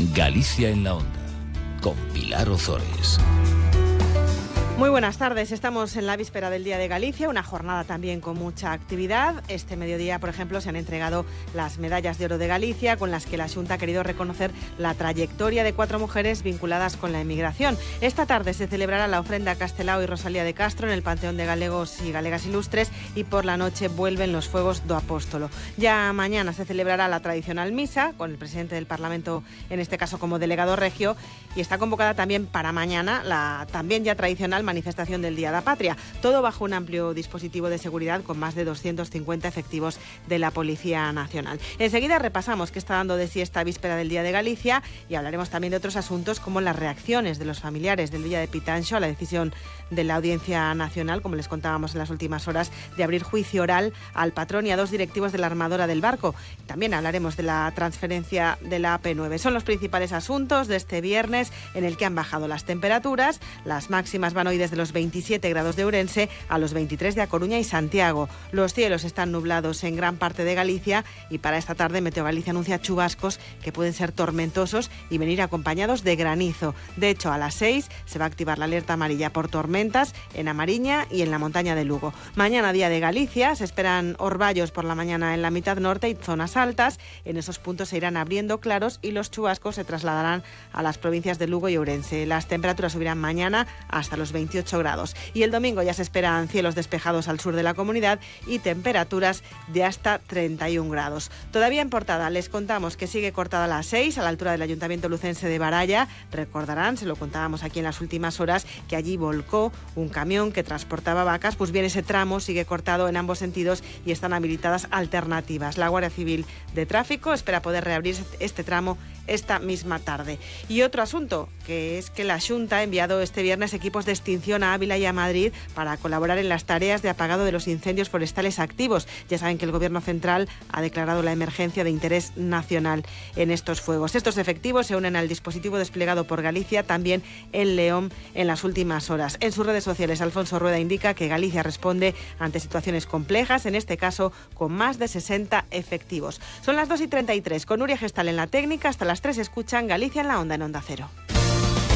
Galicia en la Onda, con Pilar Ozores. Muy buenas tardes, estamos en la víspera del Día de Galicia, una jornada también con mucha actividad. Este mediodía, por ejemplo, se han entregado las medallas de oro de Galicia, con las que la Xunta ha querido reconocer la trayectoria de 4 mujeres vinculadas con la emigración. Esta tarde se celebrará la ofrenda a Castelao y Rosalía de Castro en el Panteón de Galegos y Galegas Ilustres, y por la noche vuelven los fuegos do Apóstolo. Ya mañana se celebrará la tradicional misa, con el presidente del Parlamento, en este caso como delegado regio, y está convocada también para mañana la también ya tradicional manifestación del Día de la Patria, todo bajo un amplio dispositivo de seguridad con más de 250 efectivos de la Policía Nacional. Enseguida repasamos qué está dando de sí esta víspera del Día de Galicia y hablaremos también de otros asuntos como las reacciones de los familiares del Villa de Pitanxo a la decisión de la Audiencia Nacional, como les contábamos en las últimas horas, de abrir juicio oral al patrón y a 2 directivos de la armadora del barco. También hablaremos de la transferencia de la AP9. Son los principales asuntos de este viernes, en el que han bajado las temperaturas. Las máximas van hoy desde los 27 grados de Ourense a los 23 de A Coruña y Santiago. Los cielos están nublados en gran parte de Galicia y para esta tarde Meteo Galicia anuncia chubascos que pueden ser tormentosos y venir acompañados de granizo. De hecho, a las 6 se va a activar la alerta amarilla por tormentas en A Mariña y en la montaña de Lugo. Mañana, Día de Galicia, se esperan orvallos por la mañana en la mitad norte y zonas altas. En esos puntos se irán abriendo claros y los chubascos se trasladarán a las provincias de Lugo y Ourense. Las temperaturas subirán mañana hasta los 28 grados. Y el domingo ya se esperan cielos despejados al sur de la comunidad y temperaturas de hasta 31 grados. Todavía en Portada les contamos que sigue cortada la 6 a la altura del Ayuntamiento lucense de Baralla. Recordarán, se lo contábamos aquí en las últimas horas, que allí volcó un camión que transportaba vacas. Pues bien, ese tramo sigue cortado en ambos sentidos y están habilitadas alternativas. La Guardia Civil de Tráfico espera poder reabrir este tramo esta misma tarde. Y otro asunto, que es que la Xunta ha enviado este viernes equipos de extinción a Ávila y a Madrid para colaborar en las tareas de apagado de los incendios forestales activos. Ya saben que el Gobierno central ha declarado la emergencia de interés nacional en estos fuegos. Estos efectivos se unen al dispositivo desplegado por Galicia, también en León, en las últimas horas. En sus redes sociales, Alfonso Rueda indica que Galicia responde ante situaciones complejas, en este caso con más de 60 efectivos. Son las 2:33, con Nuria Gestal en la técnica. Hasta las 3 escuchan Galicia en la Onda, en Onda Cero.